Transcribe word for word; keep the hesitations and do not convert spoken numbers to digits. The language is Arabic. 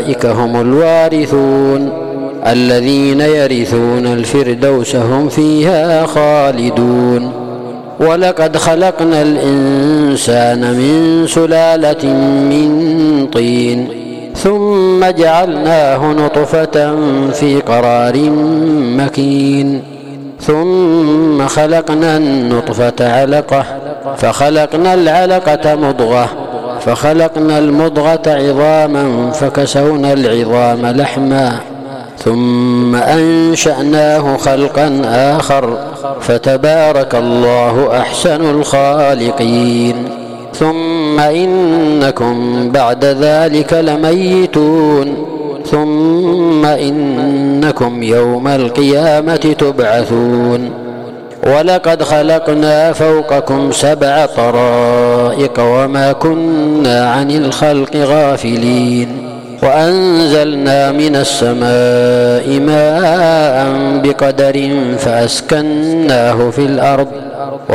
أولئك هم الوارثون الذين يرثون الفردوس هم فيها خالدون. ولقد خلقنا الإنسان من سلالة من طين ثم جعلناه نطفة في قرار مكين ثم خلقنا النطفة علقة فخلقنا العلقة مضغة فخلقنا المضغة عظاما فكسونا العظام لحما ثم أنشأناه خلقا آخر فتبارك الله أحسن الخالقين. ثم إنكم بعد ذلك لميتون ثم إنكم يوم القيامة تبعثون. ولقد خلقنا فوقكم سبع طرائق وما كنا عن الخلق غافلين وأنزلنا من السماء ماء بقدر فأسكناه في الأرض